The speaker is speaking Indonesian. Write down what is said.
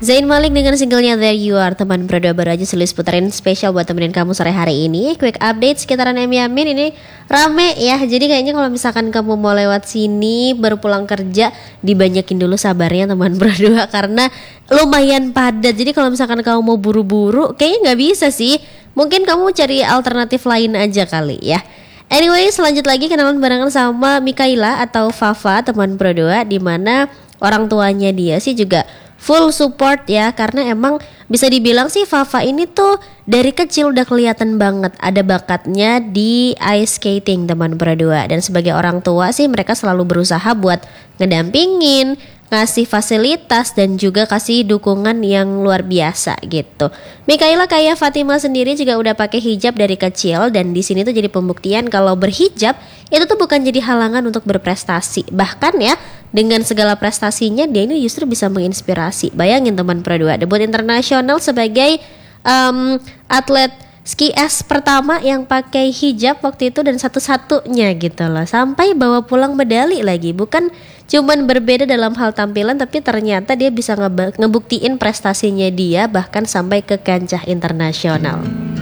Zayn Malik dengan singlenya There You Are. Teman berdua baru aja Sulis puterin spesial buat temenin kamu sore hari ini. Quick update sekitaran Emi Amin ini rame ya. Jadi kayaknya kalau misalkan kamu mau lewat sini baru pulang kerja, dibanyakin dulu sabarnya teman berdua karena lumayan padat. Jadi kalau misalkan kamu mau buru-buru kayaknya nggak bisa sih. Mungkin kamu cari alternatif lain aja kali ya. Anyway, selanjut lagi kenalan barengan sama Mikaela atau Fafa teman berdua, di mana orang tuanya dia sih juga full support ya, karena emang bisa dibilang sih Fafa ini tuh dari kecil udah kelihatan banget ada bakatnya di ice skating teman berdua, dan sebagai orang tua sih mereka selalu berusaha buat ngedampingin, ngasih fasilitas dan juga kasih dukungan yang luar biasa gitu. Mikaela kayak Fatima sendiri juga udah pakai hijab dari kecil, dan di sini tuh jadi pembuktian kalau berhijab itu tuh bukan jadi halangan untuk berprestasi. Bahkan ya dengan segala prestasinya dia ini justru bisa menginspirasi. Bayangin teman berdua, debut internasional sebagai atlet ski es pertama yang pakai hijab waktu itu dan satu-satunya gitu loh, sampai bawa pulang medali lagi. Bukan cuman berbeda dalam hal tampilan, tapi ternyata dia bisa ngebuktiin prestasinya dia bahkan sampai ke kancah internasional.